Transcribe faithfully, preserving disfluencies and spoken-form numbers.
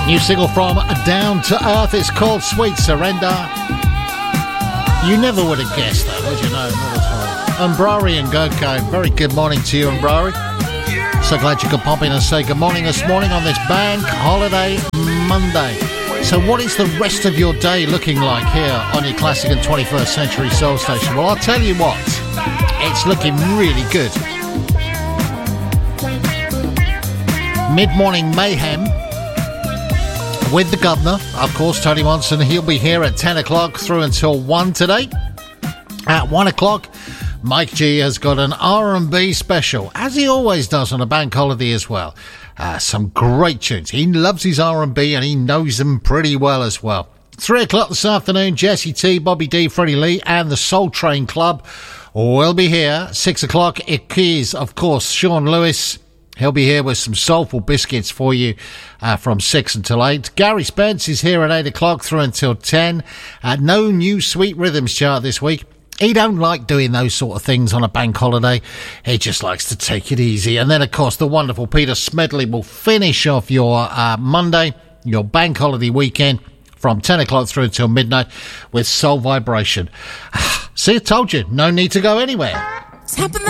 New single from Down to Earth. It's called Sweet Surrender. You never would have guessed that, would you? No, not at all. Umbrari and Goko. Very good morning to you, Umbrari. So glad you could pop in and say good morning this morning on this Bank Holiday Monday. So what is the rest of your day looking like here on your classic and twenty-first century soul station? Well, I'll tell you what, it's looking really good. Mid-morning mayhem with the governor, of course, Tony Monson. He'll be here at ten o'clock through until one today. At one o'clock, Mike G has got an R and B special, as he always does on a bank holiday as well. Uh, some great tunes. He loves his R and B and he knows them pretty well as well. Three o'clock this afternoon, Jesse T, Bobby D, Freddie Lee and the Soul Train Club will be here. Six o'clock, it is, of course, Sean Lewis. He'll be here with some soulful biscuits for you uh, from six until eight. Gary Spence is here at eight o'clock through until ten. Uh, no new Sweet Rhythms chart this week. He don't like doing those sort of things on a bank holiday. He just likes to take it easy. And then, of course, the wonderful Peter Smedley will finish off your uh, Monday, your bank holiday weekend, from ten o'clock through until midnight with Soul Vibration. See, I told you, no need to go anywhere. Top of the